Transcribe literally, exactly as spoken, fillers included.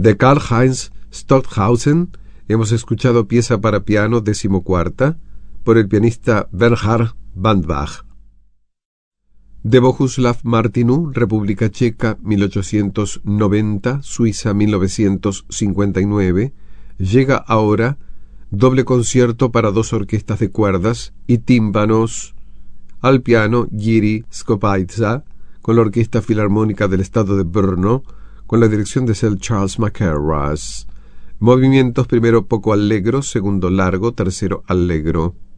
De Karl-Heinz Stockhausen hemos escuchado pieza para piano decimocuarta por el pianista Bernhard Bandbach. De Bohuslav Martinů, República Checa, mil ochocientos noventa, Suiza, mil novecientos cincuenta y nueve, llega ahora doble concierto para dos orquestas de cuerdas y tímpanos, al piano Jiří Skopajza, con la Orquesta Filarmónica del Estado de Brno, con la dirección de Sir Charles Mackerras. Movimientos primero poco allegro, segundo largo, tercero allegro.